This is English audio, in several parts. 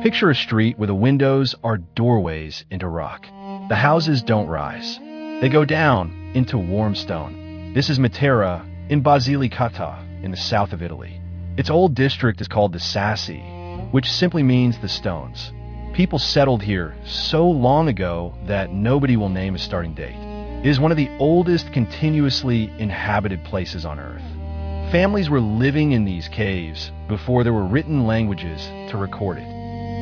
Picture a street where the windows are doorways into rock. The houses don't rise. They go down into warm stone. This is Matera in Basilicata in the south of Italy. Its old district is called the Sassi, which simply means the stones. People settled here so long ago that nobody will name a starting date. It is one of the oldest continuously inhabited places on Earth. Families were living in these caves before there were written languages to record it.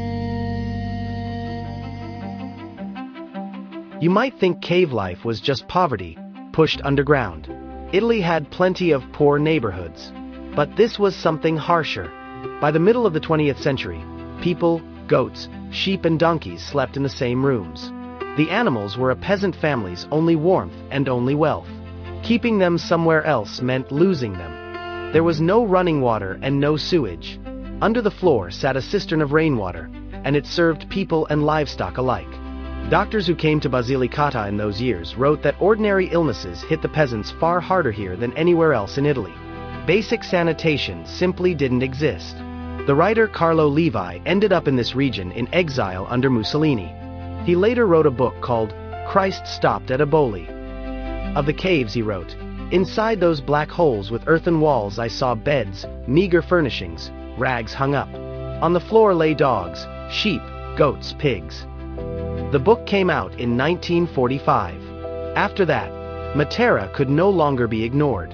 You might think cave life was just poverty, pushed underground. Italy had plenty of poor neighborhoods. But this was something harsher. By the middle of the 20th century, people, goats, sheep and donkeys slept in the same rooms. The animals were a peasant family's only warmth and only wealth. Keeping them somewhere else meant losing them. There was no running water and no sewage. Under the floor sat a cistern of rainwater, and it served people and livestock alike. Doctors who came to Basilicata in those years wrote that ordinary illnesses hit the peasants far harder here than anywhere else in Italy. Basic sanitation simply didn't exist. The writer Carlo Levi ended up in this region in exile under Mussolini. He later wrote a book called Christ Stopped at Eboli. Of the caves, he wrote, "Inside those black holes with earthen walls I saw beds, meager furnishings, rags hung up. On the floor lay dogs, sheep, goats, pigs." The book came out in 1945. After that, Matera could no longer be ignored.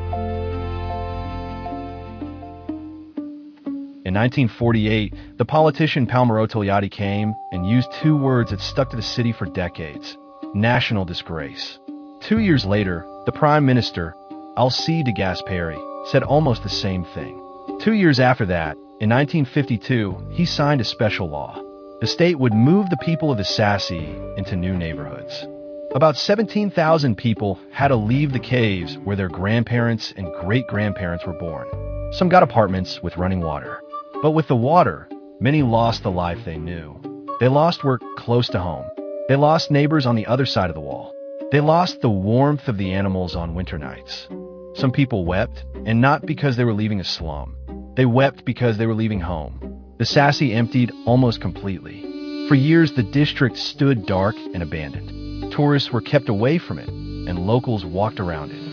In 1948, the politician Palmiro Togliatti came and used two words that stuck to the city for decades: national disgrace. 2 years later, the Prime Minister, Alcide de Gasperi, said almost the same thing. 2 years after that, in 1952, he signed a special law. The state would move the people of the Sassi into new neighborhoods. About 17,000 people had to leave the caves where their grandparents and great-grandparents were born. Some got apartments with running water. But with the water, many lost the life they knew. They lost work close to home. They lost neighbors on the other side of the wall. They lost the warmth of the animals on winter nights. Some people wept, and not because they were leaving a slum. They wept because they were leaving home. The Sassi emptied almost completely. For years, the district stood dark and abandoned. Tourists were kept away from it, and locals walked around it.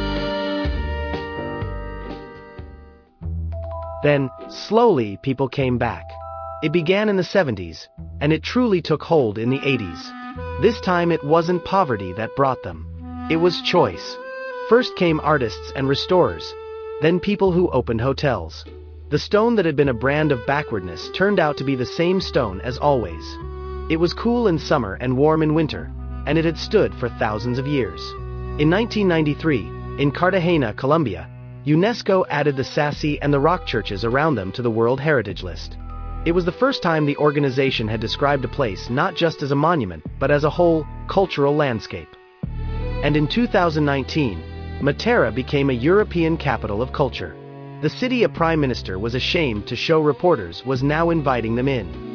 Then, slowly, people came back. It began in the 70s, and it truly took hold in the 80s. This time it wasn't poverty that brought them. It was choice. First came artists and restorers, then people who opened hotels. The stone that had been a brand of backwardness turned out to be the same stone as always. It was cool in summer and warm in winter, and it had stood for thousands of years. In 1993, in Cartagena, Colombia, UNESCO added the Sassi and the rock churches around them to the World Heritage List. It was the first time the organization had described a place not just as a monument, but as a whole cultural landscape. And in 2019, Matera became a European capital of culture. The city a prime minister was ashamed to show reporters was now inviting them in.